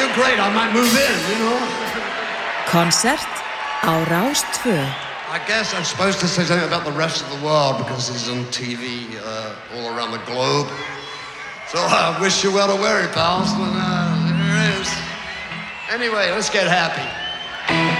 you're great. I might move in, you know. Konsert á Rás 2. I guess I'm supposed to say something about the rest of the world because he's on TV all around the globe. So I wish you well to wear it, pals. And here it is. Anyway, let's get happy.